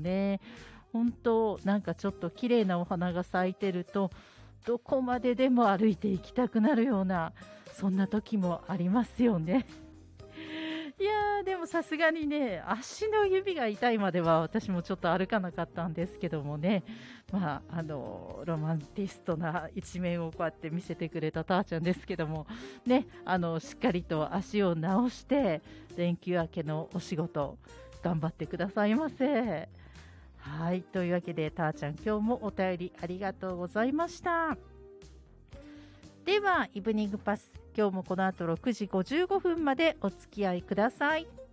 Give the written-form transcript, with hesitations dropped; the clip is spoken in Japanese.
ね。本当なんかちょっと綺麗なお花が咲いてると、どこまででも歩いて行きたくなるような、そんな時もありますよね。いやー、でもさすがにね、足の指が痛いまでは私もちょっと歩かなかったんですけどもね、ロマンティストな一面をこうやって見せてくれたたーちゃんですけども、ね、しっかりと足を治して、連休明けのお仕事、頑張ってくださいませ。はい、というわけで、たーちゃん、今日もお便りありがとうございました。では、イブニングパス、今日もこの後6時55分までお付き合いください。